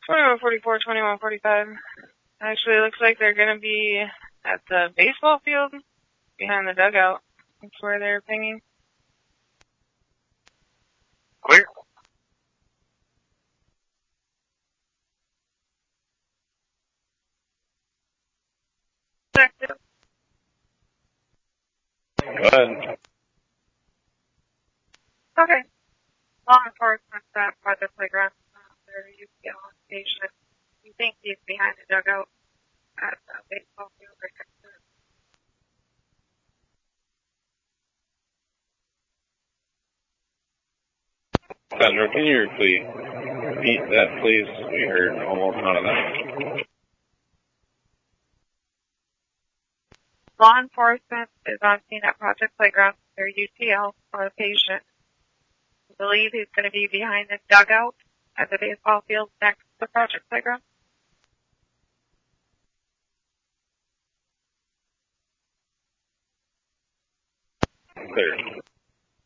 2144, 2145. Actually, it looks like they're going to be at the baseball field behind the dugout. That's where they're pinging. Clear. Detective. Go ahead. Okay. Law enforcement at Project Playground. There you go. Patient. You think he's behind the dugout at the baseball field or something? Sandra, can you repeat that, please? We heard almost none of that. Law enforcement is on scene at Project Playground. Their UTL for a patient. I believe he's going to be behind the dugout at the baseball field next to the Project Playground. Clear.